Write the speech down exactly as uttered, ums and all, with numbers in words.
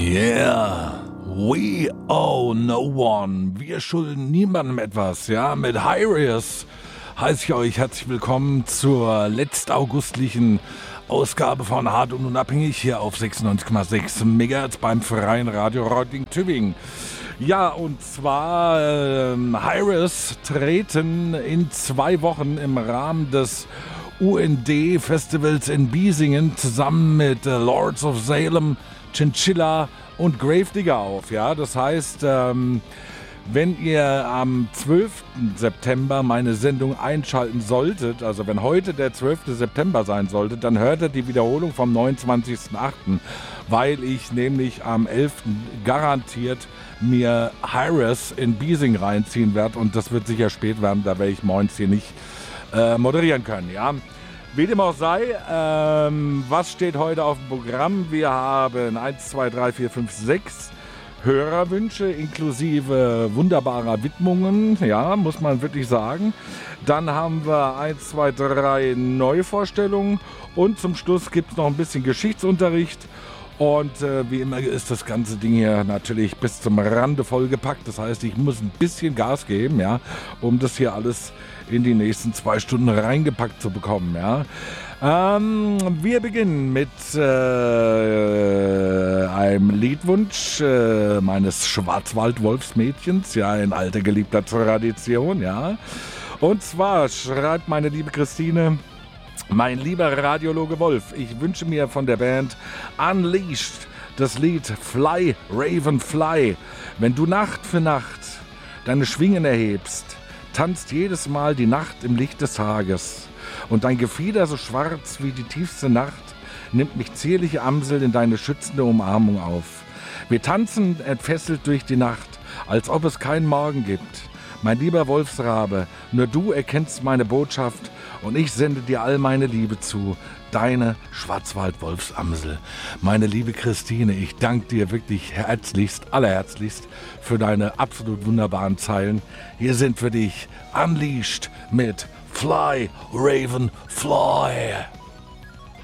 Yeah, we owe no one. Wir schulden niemandem etwas, ja. Mit Hi-Rius heiße ich euch herzlich willkommen zur letztaugustlichen Ausgabe von Hart und Unabhängig hier auf sechsundneunzig Komma sechs Megahertz beim Freien Radio Reutlingen-Tübingen. Ja, und zwar äh, Hi-Rius treten in zwei Wochen im Rahmen des U N D-Festivals in Biesingen zusammen mit äh, Lords of Salem, Chinchilla und Gravedigger auf. Ja, das heißt, ähm, wenn ihr am zwölften September meine Sendung einschalten solltet, also wenn heute der zwölfte September sein sollte, dann hört ihr die Wiederholung vom neunundzwanzigsten achten, weil ich nämlich am elften garantiert mir Hi-Rius in Biesingen reinziehen werde und das wird sicher spät werden, da werde ich morgens hier nicht äh, moderieren können, ja. Wie dem auch sei, ähm, was steht heute auf dem Programm? Wir haben eins, zwei, drei, vier, fünf, sechs Hörerwünsche inklusive wunderbarer Widmungen, ja, muss man wirklich sagen. Dann haben wir eins, zwei, drei Neuvorstellungen und zum Schluss gibt es noch ein bisschen Geschichtsunterricht. Und äh, wie immer ist das ganze Ding hier natürlich bis zum Rande vollgepackt. Das heißt, ich muss ein bisschen Gas geben, ja, um das hier alles in die nächsten zwei Stunden reingepackt zu bekommen, ja. Ähm, wir beginnen mit äh, einem Liedwunsch äh, meines Schwarzwald-Wolfsmädchens, ja, in alter geliebter Tradition, ja. Und zwar schreibt meine liebe Christine: Mein lieber Radiologe Wolf, ich wünsche mir von der Band Unleashed das Lied Fly, Raven Fly. Wenn du Nacht für Nacht deine Schwingen erhebst, tanzt jedes Mal die Nacht im Licht des Tages. Und dein Gefieder so schwarz wie die tiefste Nacht nimmt mich zierliche Amsel in deine schützende Umarmung auf. Wir tanzen entfesselt durch die Nacht, als ob es keinen Morgen gibt. Mein lieber Wolfsrabe, nur du erkennst meine Botschaft und ich sende dir all meine Liebe zu. Deine Schwarzwald-Wolfsamsel. Meine liebe Christine, ich danke dir wirklich herzlichst, allerherzlichst für deine absolut wunderbaren Zeilen. Hier sind für dich Unleashed mit Fly, Raven, Fly.